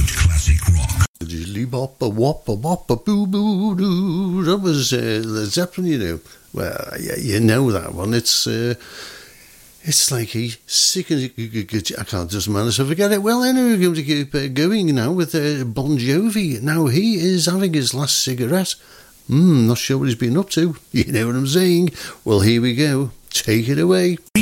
classic rock. That was Led Zeppelin, you know. Well, yeah, you know that one. It's like he's sick and I can't just manage to forget it. Well, anyway, we're going to keep going now with Bon Jovi. Now, he is having his last cigarette. Not sure what he's been up to. You know what I'm saying? Well, here we go. Take it away.